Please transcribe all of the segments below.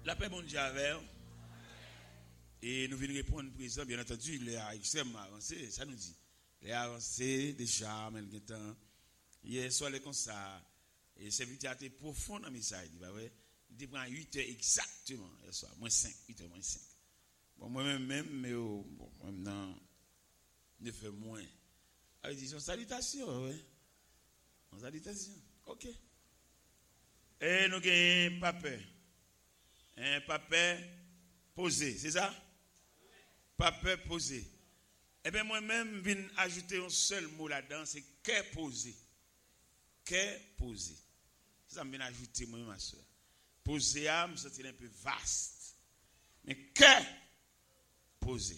La paix, bon Dieu, avec. Et nous venons répondre présent, bien entendu, il est extrêmement avancé, ça nous dit. Il est avancé déjà, mais il y a hier soir, comme ça, et c'est été profond dans le message. Il prend 8 heures exactement, hier soir, moins 5, 8 heures moins 5. Bon, moi-même, mais bon, maintenant, ne fait moins. Alors, il dit, salutation, oui. Salutation, ok. Et nous avons un papier. Un papier posé, c'est ça? Papier posé. Eh bien, moi-même, je viens ajouter un seul mot là-dedans, c'est qu'est posé. Qu'est posé. C'est ça que je viens ajouter, moi, ma soeur. Posé, me sentir un peu vaste. Mais qu'est posé.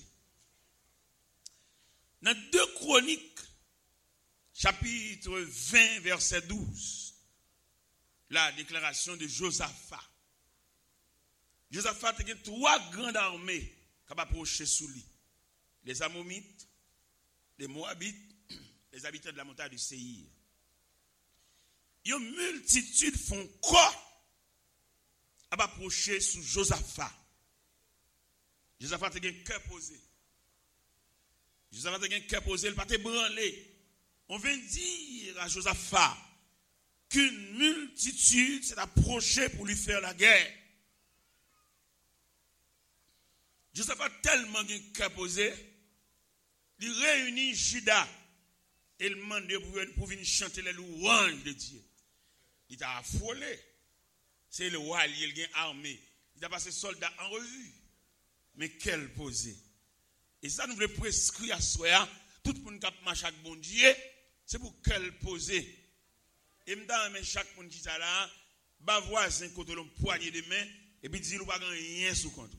Dans 2 Chroniques, chapitre 20, verset 12, la déclaration de Josaphat. Josaphat a 3 grandes armées qui approché sous lui. Les Ammonites, les Moabites, les habitants de la montagne du Séhir. Une multitude font quoi à approcher sous Josaphat. Josaphat a un cœur posé. Josaphat a un cœur posé, il n'a pas branlé. On vient dire à Josaphat qu'une multitude s'est approchée pour lui faire la guerre. Josaphat tellement un cœur posé, il réunit Juda et il demande pour venir chanter les louanges de Dieu. Il t'a affolé. C'est le roi, il a armé. Il a passé soldat en revue. Mais quel posé. Et ça nous voulons prescrire à soi, tout le monde qui marche avec bon Dieu, c'est pour quel posé. Et m'dame chaque monde qui est là, ba voisin côté l'homme poignée de main et puis dit nous pas rien sous compte.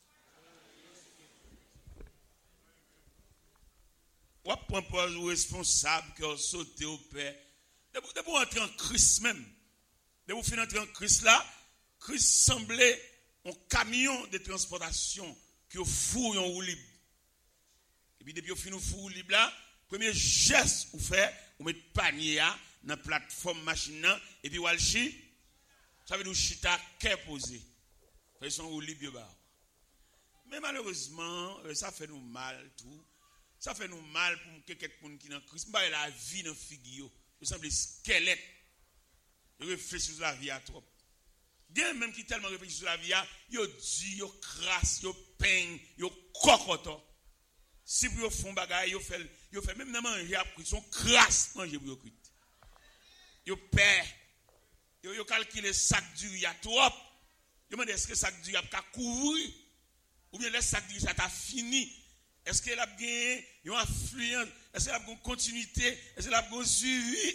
Ou prend pose responsable qui a sauté au père. De pour entrer en Christ même. De vous finir entrer en Christ là, Christ semblait un camion de transportation qui au four en roue libre. Et puis depuis au fin four libre là, premier geste ou fait, ou mettre panier là dans plateforme machine là et puis walchi, ça veut dire chita qu'est posé. Fait son roue libre ba. Mais malheureusement, ça fait nous mal tout. Ça fait nous mal pour quelqu'un qui est dans Christ. Bah la vie dans figure, il semble squelette. Il réfléchit sur la vie à trop. Bien même qui tellement réfléchit sur la vie, yo dit, yo crasse, yo peigne, yo cocoto. Si vous font bagaille, yo fait même dans manger après, son crasse manger pour yo cuit. Yo perd. Yo calcule sac du riz à trop. Yo demande est-ce que sac du riz a couvrir ou bien le sac du riz ça t'a fini. Est-ce qu'elle a gagné une influence? Est-ce qu'elle a une continuité? Est-ce qu'elle a un suivi?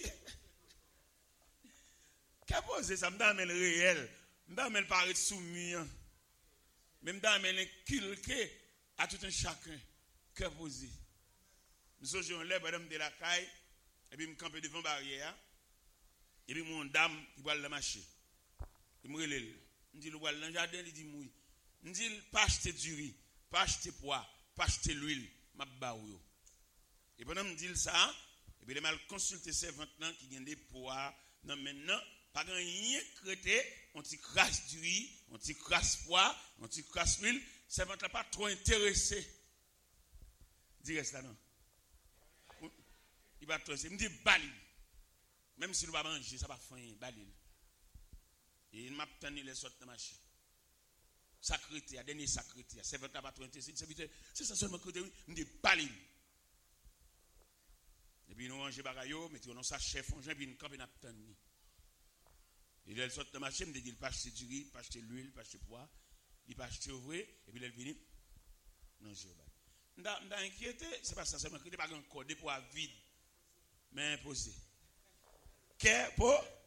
Qu'est-ce que ça me donne le réel? Me donne le paraît soumis. Mais me donne le inculqué à tout un chacun. Qu'est-ce que nous sommes là, madame de la caille, et puis me camper devant la barrière, et puis mon dame qui va le marché. Il me relève. Il dit, le dans le jardin, il dit, oui. Il dit, pas acheter du riz, pas acheter poids. Pas acheter l'huile, m'a baou. Et pendant me dire ça, et puis il m'a consulté ces 20 ans qui gagnent des poids. Non, maintenant, pas rien crété, on t'y crasse du riz, on t'y crasse poids, on t'y crasse l'huile. Ces 20 là pas trop intéressé. Dis reste là, non. Il va trop intéressé. Il me dit, balil. Même si nous va manger, ça va faire balil. Et il m'a tenu les sortes de machine. Sacré, dernier sacré, c'est votre pas trop intéressé, c'est ça seulement que nous dit balin. Et puis nous manger bagayo, mettons dans sa chef, on puis une camper n'a tenu. Il elle sort de machine, il dit pas acheter du riz, pas acheter l'huile, pas acheter poids, il pas acheter vrai et puis elle vient non je vais. M'da inquiété, c'est pas ça, seulement que pas encore des poids vide mais imposé. Qu'est pour